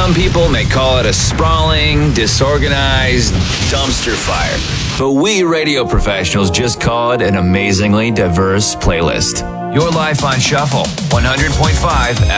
Some people may call it a sprawling, disorganized dumpster fire. But we radio professionals just call it an amazingly diverse playlist. Your life on shuffle, 100.5